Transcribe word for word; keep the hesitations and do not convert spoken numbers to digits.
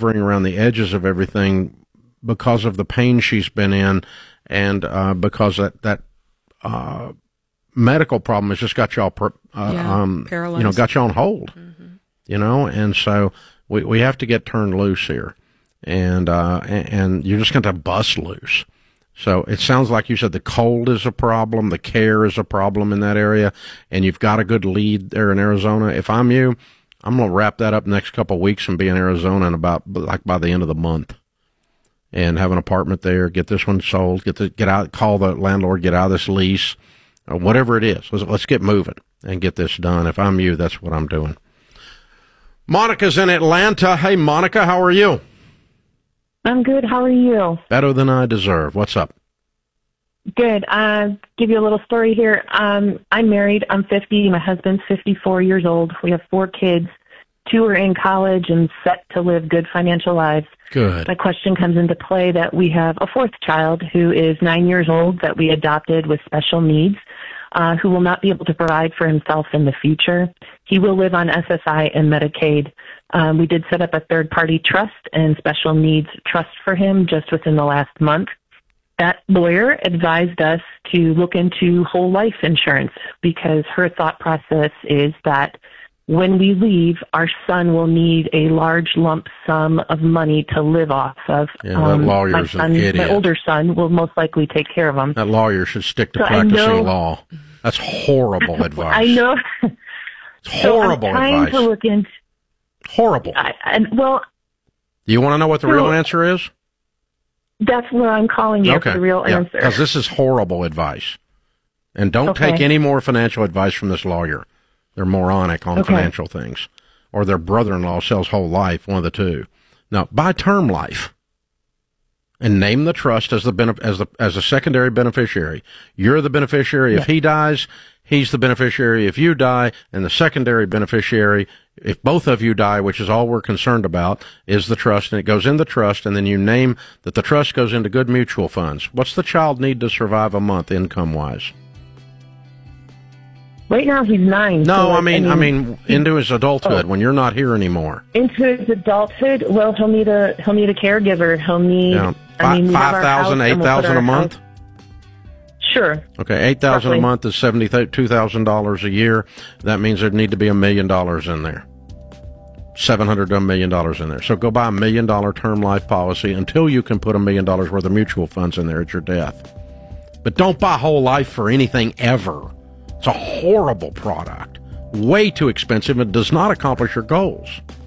covering around the edges of everything because of the pain she's been in, and uh, because that that uh, medical problem has just got you all per, uh, yeah, um, paralyzed. you know, got you on hold. Mm-hmm. You know, and so we we have to get turned loose here, and uh, and, and you're just going to bust loose. So it sounds like you said the cold is a problem, the care is a problem in that area, and you've got a good lead there in Arizona. If I'm you, I'm going to wrap that up next couple of weeks and be in Arizona in about like by the end of the month, and have an apartment there. Get this one sold. Get the get out. Call the landlord. Get out of this lease, or whatever it is. Let's, let's get moving and get this done. If I'm you, that's what I'm doing. Monica's in Atlanta. Hey, Monica, how are you? I'm good. How are you? Better than I deserve. What's up? Good. Uh, give you a little story here. Um, I'm married. I'm fifty. My husband's fifty-four years old. We have four kids. Two are in college and set to live good financial lives. Good. My question comes into play that we have a fourth child who is nine years old that we adopted with special needs, uh, who will not be able to provide for himself in the future. He will live on S S I and Medicaid. Um, we did set up a third-party trust and special needs trust for him just within the last month. That lawyer advised us to look into whole life insurance because her thought process is that when we leave, our son will need a large lump sum of money to live off of. Yeah, that um, lawyer's my son, an idiot. My older son will most likely take care of him. That lawyer should stick to so practicing know, law. That's horrible advice. I know. It's horrible so I'm trying advice. To look into, horrible. I, and well, you want to know what the so, real answer is? That's where I'm calling you okay. for the real yeah, answer. Because this is horrible advice. And don't okay. take any more financial advice from this lawyer. They're moronic on okay. financial things. Or their brother-in-law sells whole life, one of the two. Now, buy term life. And name the trust as the benef- as the as a secondary beneficiary. You're the beneficiary. If yes. he dies, he's the beneficiary. If you die, and the secondary beneficiary, if both of you die, which is all we're concerned about, is the trust, and it goes in the trust, and then you name that the trust goes into good mutual funds. What's the child need to survive a month income-wise? Right now he's nine. No, so I mean, I mean, I mean he, into his adulthood, oh. when you're not here anymore. Into his adulthood, well, he'll need a he'll need a caregiver. He'll need yeah. I mean, five thousand, eight thousand a month. House. Sure. Okay, eight thousand a month is seventy two thousand dollars a year. That means there'd need to be a million dollars in there. Seven hundred to a million dollars in there. So go buy a million dollar term life policy until you can put a million dollars worth of mutual funds in there at your death. But don't buy whole life for anything ever. It's a horrible product. Way too expensive and does not accomplish your goals.